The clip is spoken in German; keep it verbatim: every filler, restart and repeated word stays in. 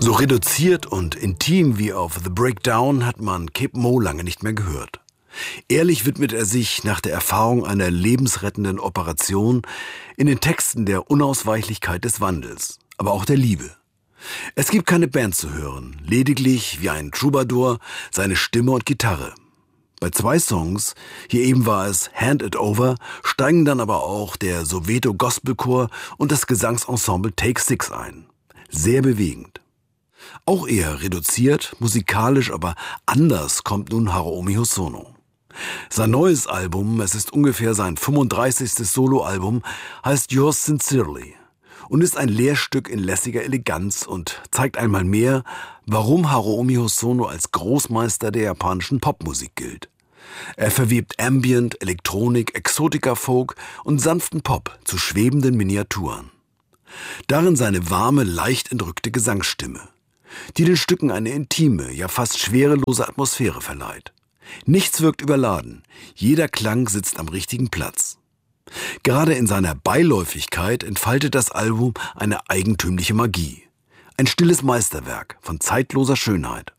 So reduziert und intim wie auf The Breakdown hat man Cape Mo lange nicht mehr gehört. Ehrlich widmet er sich nach der Erfahrung einer lebensrettenden Operation in den Texten der Unausweichlichkeit des Wandels, aber auch der Liebe. Es gibt keine Band zu hören, lediglich wie ein Troubadour seine Stimme und Gitarre. Bei zwei Songs, hier eben war es Hand It Over, steigen dann aber auch der Soweto Gospelchor und das Gesangsensemble Take Six ein. Sehr bewegend. Auch eher reduziert, musikalisch aber anders kommt nun Haruomi Hosono. Sein neues Album, es ist ungefähr sein fünfunddreißigstes Soloalbum, heißt Yours Sincerely und ist ein Lehrstück in lässiger Eleganz und zeigt einmal mehr, warum Haruomi Hosono als Großmeister der japanischen Popmusik gilt. Er verwebt Ambient, Elektronik, Exotica-Folk und sanften Pop zu schwebenden Miniaturen. Darin seine warme, leicht entrückte Gesangsstimme, die den Stücken eine intime, ja fast schwerelose Atmosphäre verleiht. Nichts wirkt überladen, jeder Klang sitzt am richtigen Platz. Gerade in seiner Beiläufigkeit entfaltet das Album eine eigentümliche Magie. Ein stilles Meisterwerk von zeitloser Schönheit.